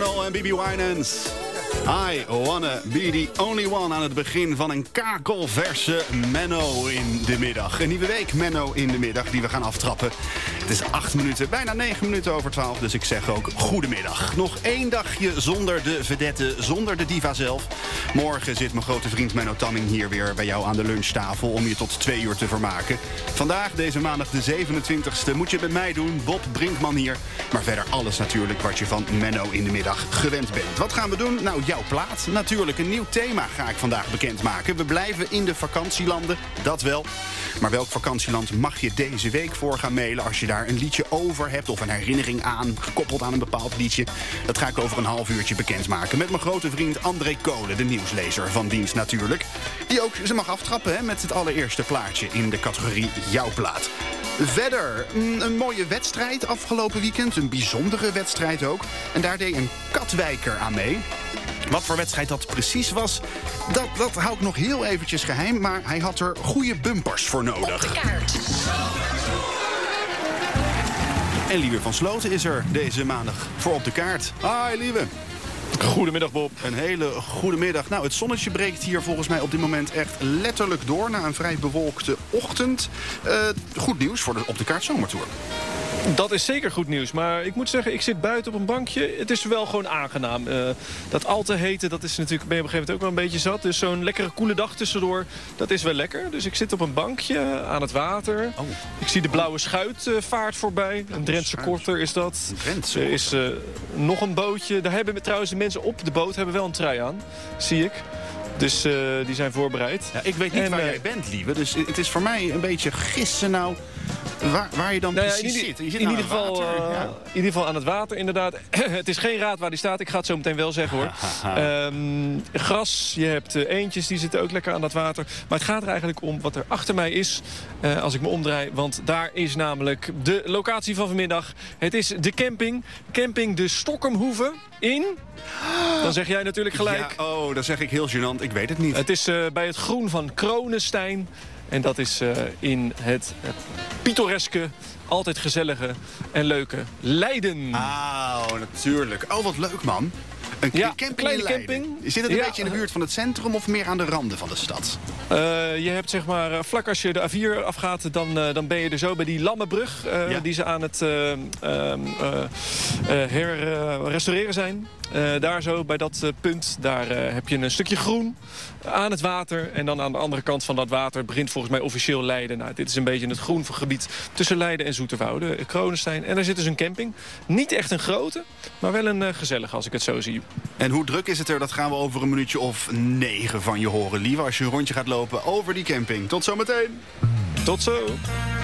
Arnold en Bibi Winans. I wanna be the only one aan het begin van een kakelverse Menno in de middag. Een nieuwe week Menno in de middag die we gaan aftrappen. Het is 8 minuten, bijna 9 minuten over 12, dus ik zeg ook goedemiddag. Nog 1 dagje zonder de vedette, zonder de diva zelf. Morgen zit mijn grote vriend Menno Tamming hier weer bij jou aan de lunchtafel om je tot 2 uur te vermaken. Vandaag, deze maandag de 27e, moet je het met mij doen. Bob Brinkman hier. Maar verder alles natuurlijk wat je van Menno in de middag gewend bent. Wat gaan we doen? Nou, jouw plaat. Natuurlijk, een nieuw thema ga ik vandaag bekendmaken. We blijven in de vakantielanden, dat wel. Maar welk vakantieland mag je deze week voor gaan mailen als je daar een liedje over hebt of een herinnering aan, gekoppeld aan een bepaald liedje? Dat ga ik over een half uurtje bekendmaken met mijn grote vriend André Kolen, de nieuwslezer van dienst natuurlijk. Die ook ze mag aftrappen met het allereerste plaatje in de categorie Jouw Plaat. Verder, een mooie wedstrijd afgelopen weekend. Een bijzondere wedstrijd ook. En daar deed een Katwijker aan mee. Wat voor wedstrijd dat precies was, dat hou ik nog heel eventjes geheim. Maar hij had er goede bumpers voor nodig. Op de kaart. En Lieve van Sloten is er deze maandag voor Op de Kaart. Hi Lieve. Goedemiddag Bob. Een hele goede middag. Nou, het zonnetje breekt hier volgens mij op dit moment echt letterlijk door na een vrij bewolkte ochtend. Goed nieuws voor de Op de Kaart Zomertour. Dat is zeker goed nieuws, maar ik moet zeggen, ik zit buiten op een bankje. Het is wel gewoon aangenaam. Dat al te hete, dat is natuurlijk, ben je op een gegeven moment ook wel een beetje zat. Dus zo'n lekkere koele dag tussendoor, dat is wel lekker. Dus ik zit op een bankje aan het water. Oh. Ik zie de blauwe schuit vaart voorbij. Een Drentse korter is dat. Er is nog een bootje. Daar hebben trouwens de mensen op de boot hebben wel een trui aan, zie ik. Dus die zijn voorbereid. Ja, ik weet niet waar jij bent, Lieve. Dus het is voor mij een beetje gissen nou waar je dan precies zit. Je zit in ieder geval aan het water, inderdaad. Het is geen raad waar die staat. Ik ga het zo meteen wel zeggen, hoor. Gras, je hebt eendjes, die zitten ook lekker aan dat water. Maar het gaat er eigenlijk om wat er achter mij is, als ik me omdraai. Want daar is namelijk de locatie van vanmiddag. Het is de camping de Stokkenhoeve in. Dan zeg jij natuurlijk gelijk. Ja, dan zeg ik heel gênant. Ik weet het niet. Het is bij het groen van Kronenstein. En dat is in het pittoreske, altijd gezellige en leuke Leiden. Oh, natuurlijk. Oh, wat leuk, man. Een camping kleine in Leiden. camping. Zit het een beetje in de buurt van het centrum of meer aan de randen van de stad? Je hebt zeg maar, vlak als je de A4 afgaat, dan ben je er zo bij die Lammenbrug. Die ze aan het restaureren zijn. Daar zo, bij dat punt, daar heb je een stukje groen aan het water. En dan aan de andere kant van dat water begint volgens mij officieel Leiden. Nou, dit is een beetje het groengebied tussen Leiden en Zoeterwoude, Kronenstein. En daar zit dus een camping. Niet echt een grote, maar wel een gezellige als ik het zo zie. En hoe druk is het er? Dat gaan we over een minuutje of 9 van je horen, Lieve. Als je een rondje gaat lopen over die camping. Tot zometeen. Tot zo.